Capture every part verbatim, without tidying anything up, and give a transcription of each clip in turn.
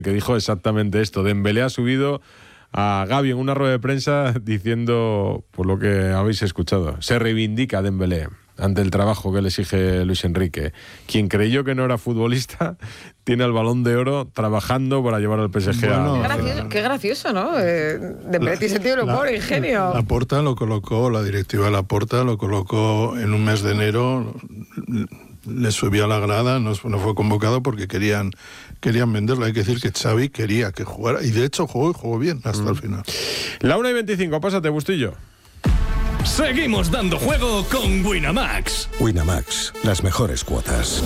que dijo exactamente esto. Dembélé ha subido a Gavi en una rueda de prensa diciendo, por lo que habéis escuchado, se reivindica Dembélé ante el trabajo que le exige Luis Enrique. Quien creyó que no era futbolista tiene el Balón de Oro trabajando para llevar al P S G bueno, a... Qué gracioso, qué gracioso, ¿no? Eh, Dembélé tiene sentido del humor, la, ingenio. Laporta lo colocó, la directiva de Laporta lo colocó en un mes de enero, le subió a la grada, no, no fue convocado porque querían, querían venderlo. Hay que decir que Xavi quería que jugara, y de hecho jugó y jugó bien hasta mm. el final. La una y veinticinco, pásate, Bustillo. Seguimos dando juego con Winamax. Winamax, las mejores cuotas.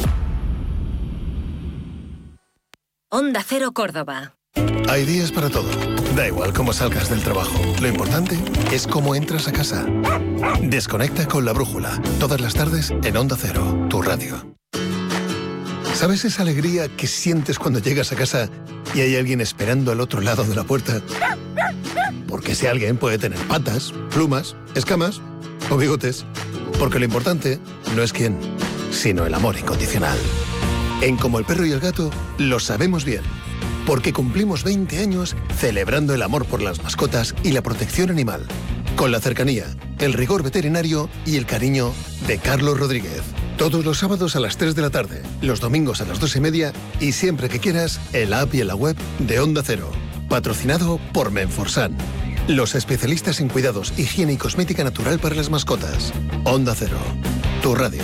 Onda Cero Córdoba. Hay días para todo. Da igual cómo salgas del trabajo. Lo importante es cómo entras a casa. Desconecta con La Brújula. Todas las tardes en Onda Cero, tu radio. ¿Sabes esa alegría que sientes cuando llegas a casa y hay alguien esperando al otro lado de la puerta? Porque ese alguien puede tener patas, plumas, escamas o bigotes. Porque lo importante no es quién, sino el amor incondicional. En Como el Perro y el Gato lo sabemos bien. Porque cumplimos veinte años celebrando el amor por las mascotas y la protección animal. Con la cercanía, el rigor veterinario y el cariño de Carlos Rodríguez. Todos los sábados a las tres de la tarde, los domingos a las dos y media y siempre que quieras en la app y en la web de Onda Cero. Patrocinado por Menforsan. Los especialistas en cuidados, higiene y cosmética natural para las mascotas. Onda Cero, tu radio.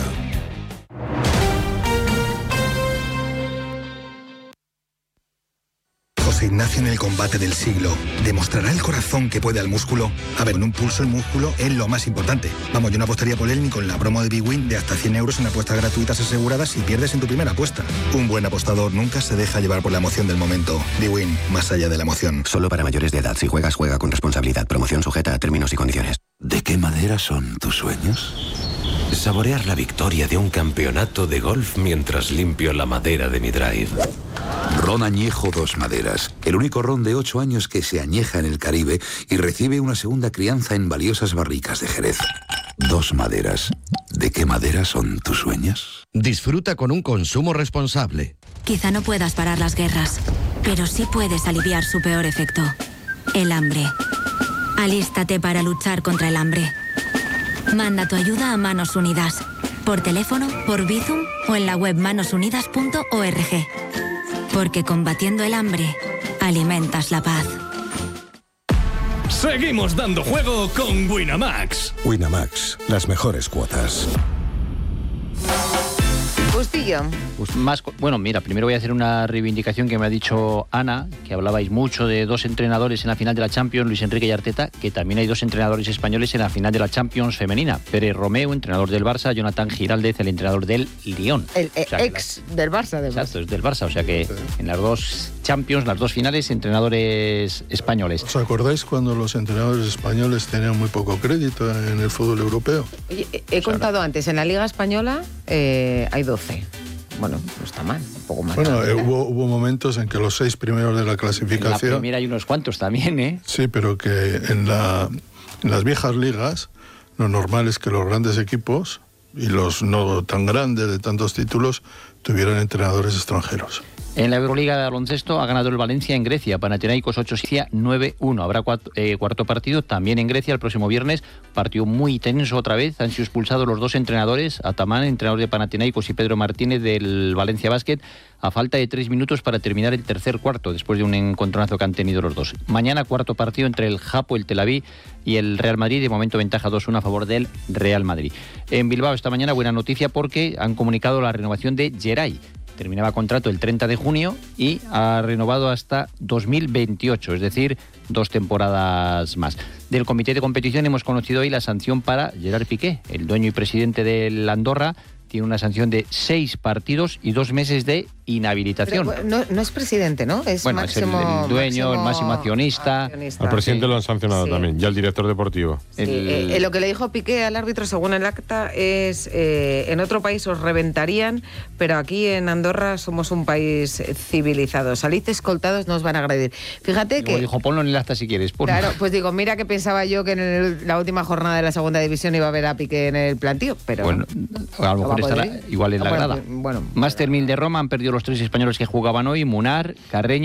José Ignacio en el combate del siglo. ¿Demostrará el corazón que puede al músculo? A ver, en un pulso el músculo es lo más importante. Vamos, yo no apostaría por él ni con la promo de Big Win de hasta cien euros en apuestas gratuitas aseguradas si pierdes en tu primera apuesta. Un buen apostador nunca se deja llevar por la emoción del momento. Big Win, más allá de la emoción. Solo para mayores de edad. Si juegas, juega con responsabilidad. Promoción sujeta a términos y condiciones. ¿De qué madera son tus sueños? Saborear la victoria de un campeonato de golf mientras limpio la madera de mi drive. Ron Añejo Dos Maderas, el único ron de ocho años que se añeja en el Caribe y recibe una segunda crianza en valiosas barricas de Jerez. Dos Maderas. ¿De qué madera son tus sueños? Disfruta con un consumo responsable. Quizá no puedas parar las guerras, pero sí puedes aliviar su peor efecto, el hambre. Alístate para luchar contra el hambre. Manda tu ayuda a Manos Unidas, por teléfono, por Bizum o en la web manos unidas punto org. Porque combatiendo el hambre, alimentas la paz. Seguimos dando juego con Winamax. Winamax, las mejores cuotas. Bustillo. Pues más, bueno, mira, primero voy a hacer una reivindicación que me ha dicho Ana, que hablabais mucho de dos entrenadores en la final de la Champions, Luis Enrique y Arteta, que también hay dos entrenadores españoles en la final de la Champions femenina. Pérez Romeu, entrenador del Barça, Jonathan Giraldez, el entrenador del Lyon. El o sea, ex la, del Barça, además. Exacto, es del Barça, o sea que en las dos Champions, las dos finales, entrenadores españoles. ¿Os acordáis cuando los entrenadores españoles tenían muy poco crédito en el fútbol europeo? Oye, he, he contado antes, en la Liga Española eh, hay doce. Bueno, no está mal, un poco más. Bueno, eh, hubo, hubo momentos en que los seis primeros de la clasificación... En la primera hay unos cuantos también, ¿eh? Sí, pero que en, la, en las viejas ligas lo normal es que los grandes equipos y los no tan grandes de tantos títulos tuvieran entrenadores extranjeros. En la Euroliga de baloncesto ha ganado el Valencia en Grecia, Panathinaikos ocho nueve uno. Habrá cuarto, eh, cuarto partido también en Grecia el próximo viernes. Partido muy tenso otra vez. Han sido expulsados los dos entrenadores, Ataman, entrenador de Panathinaikos, y Pedro Martínez del Valencia Basket, a falta de tres minutos para terminar el tercer cuarto, después de un encontronazo que han tenido los dos. Mañana cuarto partido entre el Japo, el Tel Aviv y el Real Madrid. De momento ventaja dos uno a favor del Real Madrid. En Bilbao esta mañana buena noticia porque han comunicado la renovación de Geray. Terminaba contrato el treinta de junio y ha renovado hasta dos mil veintiocho, es decir, dos temporadas más. Del comité de competición hemos conocido hoy la sanción para Gerard Piqué, el dueño y presidente del Andorra. Tiene una sanción de seis partidos y dos meses de inhabilitación. Pero, no, no es presidente, ¿no? Es bueno, máximo, es el dueño, máximo el máximo accionista. accionista. Al presidente sí. lo han sancionado Sí. también, y al director deportivo. Sí, El... eh, eh, lo que le dijo Piqué al árbitro, según el acta, es eh, en otro país os reventarían, pero aquí en Andorra somos un país civilizado. Salid escoltados, no os van a agredir. Fíjate Como que... dijo, ponlo en el acta si quieres. Ponlo. Claro, pues digo, mira que pensaba yo que en el, la última jornada de la segunda división iba a haber a Piqué en el plantío, pero... Bueno, a lo mejor estará igual en la bueno, grada. Bueno, Master mil de Roma han perdido los tres españoles que jugaban hoy, Munar, Carreño